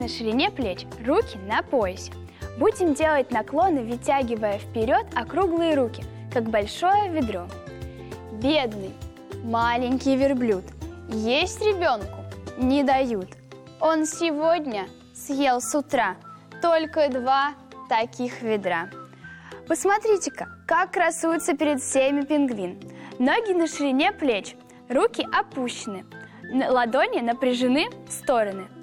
На ширине плеч, руки на поясе. Будем делать наклоны, вытягивая вперед округлые руки, как большое ведро. Бедный, маленький верблюд, есть ребенку не дают. Он сегодня съел с утра только 2 таких ведра. Посмотрите-ка, как красуется перед всеми пингвин. Ноги на ширине плеч, руки опущены, ладони напряжены в стороны.